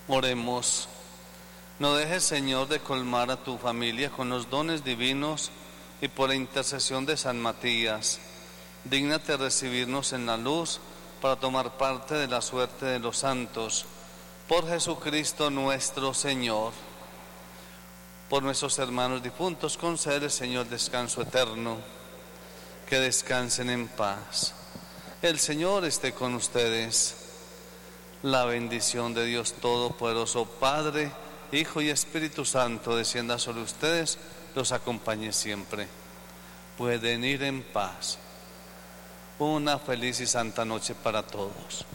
Oremos. No dejes, Señor, de colmar a tu familia con los dones divinos y por la intercesión de San Matías, dígnate recibirnos en la luz para tomar parte de la suerte de los santos. Por Jesucristo nuestro Señor. Por nuestros hermanos difuntos, concede, Señor, descanso eterno. Que descansen en paz. El Señor esté con ustedes. La bendición de Dios Todopoderoso, Padre, Hijo y Espíritu Santo, descienda sobre ustedes, los acompañe siempre. Pueden ir en paz. Una feliz y santa noche para todos.